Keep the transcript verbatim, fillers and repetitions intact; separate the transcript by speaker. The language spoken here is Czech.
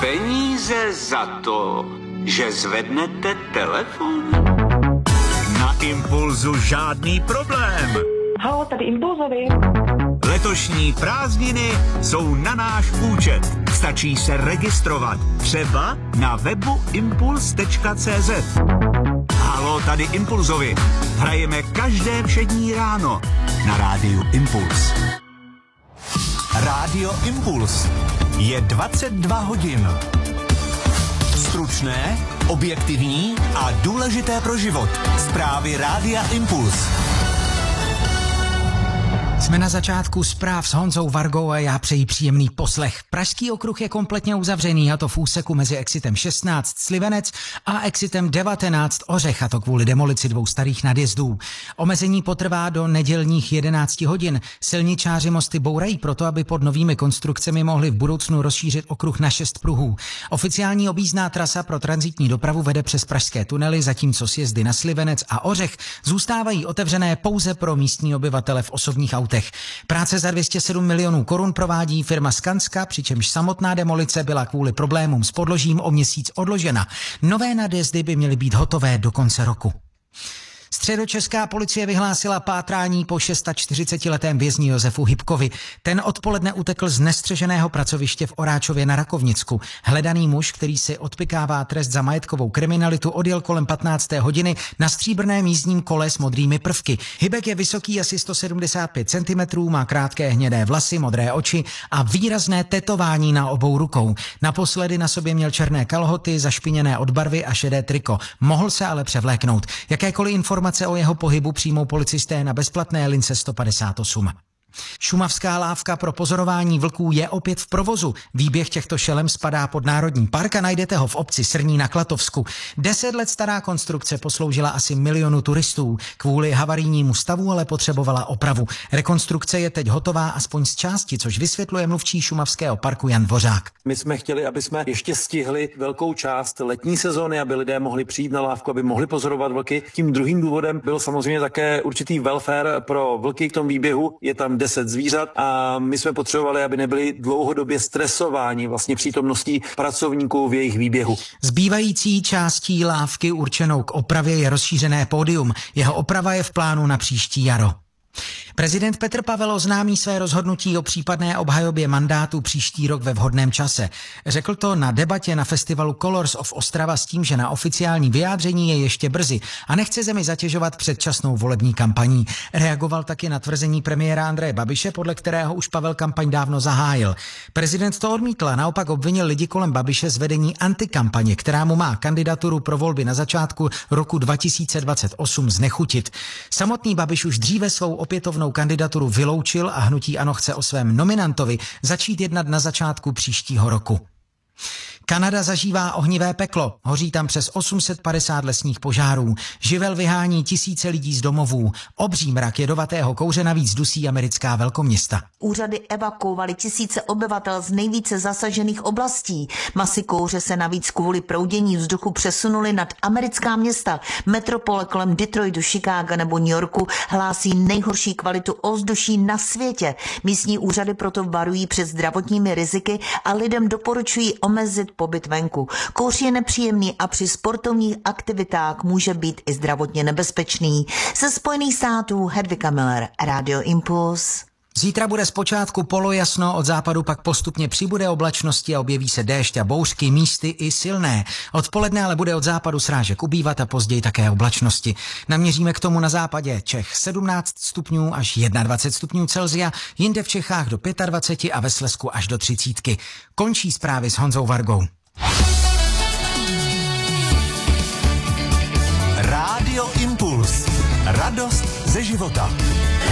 Speaker 1: Peníze za to, že zvednete telefon?
Speaker 2: Na Impulzu žádný problém.
Speaker 3: Halo, tady Impulzovi.
Speaker 2: Letošní prázdniny jsou na náš účet. Stačí se registrovat. Třeba na webu impuls tečka cé zet. Halo, tady Impulzovi. Hrajeme každé všední ráno na rádiu Impuls. Rádio Impuls. Je dvacet dva hodin. Stručné, objektivní a důležité pro život. Zprávy Rádia Impuls.
Speaker 4: Jsme na začátku zpráv s Honzou Vargou a já přeji příjemný poslech. Pražský okruh je kompletně uzavřený, a to v úseku mezi exitem šestnáct Slivenec a exitem devatenáct Ořech, a to kvůli demolici dvou starých nadjezdů. Omezení potrvá do nedělních jedenácti hodin. Silničáři mosty bourají proto, aby pod novými konstrukcemi mohli v budoucnu rozšířit okruh na šest pruhů. Oficiální objízdná trasa pro tranzitní dopravu vede přes pražské tunely, zatímco sjezdy na Slivenec a Ořech zůstávají otevřené pouze pro místní obyvatele v osobních autech. Práce za dvě stě sedm milionů korun provádí firma Skanska, přičemž samotná demolice byla kvůli problémům s podložím o měsíc odložena. Nové nadjezdy by měly být hotové do konce roku. Středočeská policie vyhlásila pátrání po čtyřicetišestiletém vězni Josefu Hybkovi. Ten odpoledne utekl z nestřeženého pracoviště v Oráčově na Rakovnicku. Hledaný muž, který si odpykává trest za majetkovou kriminalitu, odjel kolem patnácté hodiny na stříbrném jízdním kole s modrými prvky. Hybek je vysoký asi sto sedmdesát pět centimetrů, má krátké hnědé vlasy, modré oči a výrazné tetování na obou rukou. Naposledy na sobě měl černé kalhoty, zašpiněné od barvy a šedé triko. Mohl se ale převléknout. Jakékoliv informace o jeho pohybu přijmou policisté na bezplatné lince sto padesát osm. Šumavská lávka pro pozorování vlků je opět v provozu. Výběh těchto šelem spadá pod národní park a najdete ho v obci Srní na Klatovsku. Deset let stará konstrukce posloužila asi milionu turistů. Kvůli havarijnímu stavu ale potřebovala opravu. Rekonstrukce je teď hotová aspoň z části, což vysvětluje mluvčí šumavského parku Jan Dvořák.
Speaker 5: My jsme chtěli, aby jsme ještě stihli velkou část letní sezóny, aby lidé mohli přijít na lávku, aby mohli pozorovat vlky. Tím druhým důvodem byl samozřejmě také určitý welfare pro vlky k tomu výběhu. Je tam deset zvířat a my jsme potřebovali, aby nebyli dlouhodobě stresováni vlastně přítomností pracovníků v jejich výběhu.
Speaker 4: Zbývající částí lávky určenou k opravě je rozšířené pódium. Jeho oprava je v plánu na příští jaro. Prezident Petr Pavel oznámí své rozhodnutí o případné obhajobě mandátu příští rok ve vhodném čase. Řekl to na debatě na festivalu Colors of Ostrava s tím, že na oficiální vyjádření je ještě brzy a nechce zemi zatěžovat předčasnou volební kampaní. Reagoval taky na tvrzení premiéra Andreje Babiše, podle kterého už Pavel kampaň dávno zahájil. Prezident to odmítl a naopak obvinil lidi kolem Babiše z vedení antikampaně, která mu má kandidaturu pro volby na začátku roku dva tisíce dvacet osm znechutit. Samotný Babiš už dříve svou opětovnou kandidaturu vyloučil a hnutí ANO chce o svém nominantovi začít jednat na začátku příštího roku. Kanada zažívá ohnivé peklo, hoří tam přes osm set padesát lesních požárů, živel vyhání tisíce lidí z domovů, obří mrak jedovatého kouře navíc dusí americká velkoměsta.
Speaker 6: Úřady evakuovaly tisíce obyvatel z nejvíce zasažených oblastí. Masy kouře se navíc kvůli proudění vzduchu přesunuly nad americká města. Metropole kolem Detroitu, Chicaga nebo New Yorku hlásí nejhorší kvalitu ovzduší na světě. Místní úřady proto varují před zdravotními riziky a lidem doporučují omezit pobyt venku. Kouř je nepříjemný a při sportovních aktivitách může být i zdravotně nebezpečný. Ze Spojených států Hedvika Miller, Radio Impuls.
Speaker 4: Zítra bude zpočátku polojasno, od západu pak postupně přibude oblačnosti a objeví se déšť a bouřky, místy i silné. Odpoledne ale bude od západu srážek ubývat a později také oblačnosti. Naměříme k tomu na západě Čech sedmnáct stupňů až dvacet jedna stupňů Celsia, jinde v Čechách do dvacet pět a ve Slezsku až do třicítky. Končí zprávy s Honzou Vargou.
Speaker 2: Rádio Impuls. Radost ze života.